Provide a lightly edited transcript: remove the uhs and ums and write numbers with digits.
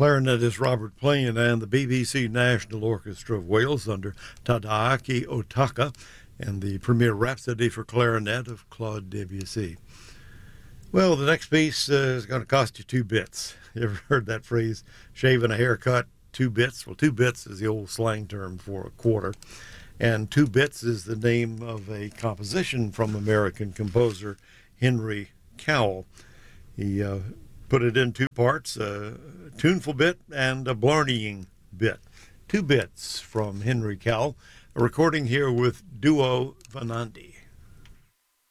Clarinetist Robert Plain and the BBC National Orchestra of Wales under Tadaaki Otaka and the premier Rhapsody for Clarinet of Claude Debussy. Well, the next piece is going to cost you 2 bits. You ever heard that phrase, shaving a haircut, 2 bits? Well, 2 bits is the old slang term for a quarter. And 2 bits is the name of a composition from American composer Henry Cowell. He put it in 2 parts, a tuneful bit and a blarneying bit. 2 bits from Henry Cowell, a recording here with Duo Venandi.